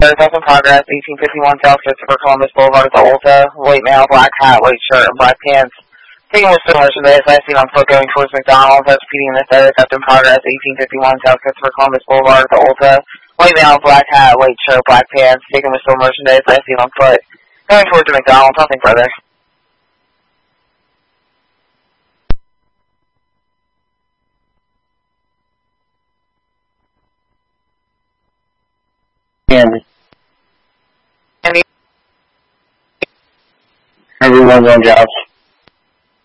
That's in progress, 1851 South Christopher Columbus Boulevard at the Ulta. White male, black hat, white shirt, and black pants. Taking with still merchandise, last seen on foot going towards McDonald's. That's repeating this area. That's in progress, 1851 South Christopher Columbus Boulevard at the Ulta. White male, black hat, white shirt, black pants. Taking with still merchandise, last seen on foot going towards the McDonald's. Nothing further. Everyone's on jobs.